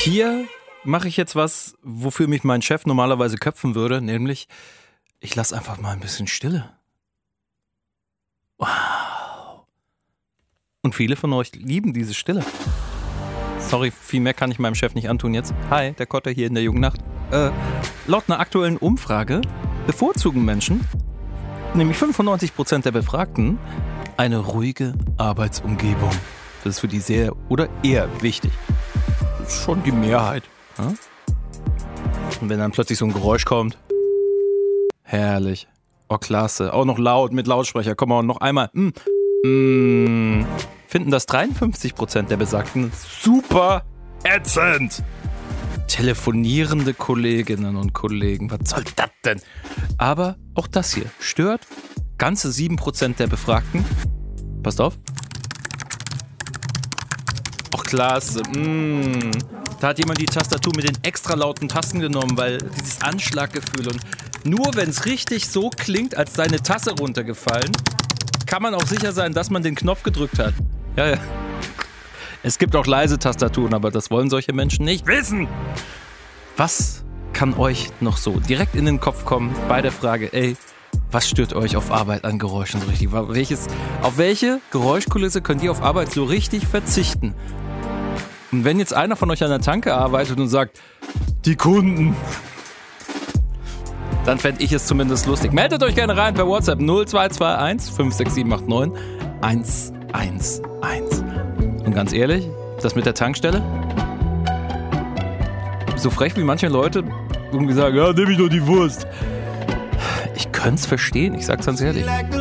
Hier mache ich jetzt was, wofür mich mein Chef normalerweise köpfen würde, nämlich ich lasse einfach mal ein bisschen Stille. Wow. Und viele von euch lieben diese Stille. Sorry, viel mehr kann ich meinem Chef nicht antun jetzt. Hi, der Kotter hier in der jungen Nacht. Laut einer aktuellen Umfrage bevorzugen Menschen, nämlich 95% der Befragten, eine ruhige Arbeitsumgebung. Das ist für die sehr oder eher wichtig. Das ist schon die Mehrheit. Ja? Und wenn dann plötzlich so ein Geräusch kommt, herrlich. Oh, klasse. Auch noch laut mit Lautsprecher. Komm mal, noch einmal. Finden das 53% der Besagten super ätzend. Telefonierende Kolleginnen und Kollegen, was soll das denn? Aber auch das hier stört ganze 7% der Befragten. Passt auf. Och, klasse. Da hat jemand die Tastatur mit den extra lauten Tasten genommen, weil dieses Anschlaggefühl und nur wenn es richtig so klingt, als sei eine Tasse runtergefallen, kann man auch sicher sein, dass man den Knopf gedrückt hat. Ja. Es gibt auch leise Tastaturen, aber das wollen solche Menschen nicht wissen. Was kann euch noch so direkt in den Kopf kommen bei der Frage, was stört euch auf Arbeit an Geräuschen so richtig? Auf welche Geräuschkulisse könnt ihr auf Arbeit so richtig verzichten? Und wenn jetzt einer von euch an der Tanke arbeitet und sagt, die Kunden, dann fände ich es zumindest lustig. Meldet euch gerne rein per WhatsApp 0221 56789 111. Und ganz ehrlich, das mit der Tankstelle? So frech wie manche Leute irgendwie sagen, ja, nehm ich doch die Wurst. Ich könnte es verstehen, ich sag's ganz ehrlich.